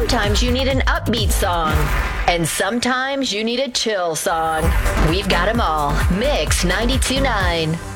Sometimes you need an upbeat song. And sometimes you need a chill song. We've got 'em all. Mix 92.9.